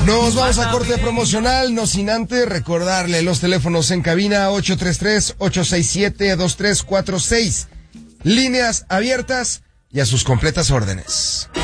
Nos vamos a corte promocional, no sin antes recordarle los teléfonos en cabina 833-867-2346. Líneas abiertas y a sus completas órdenes.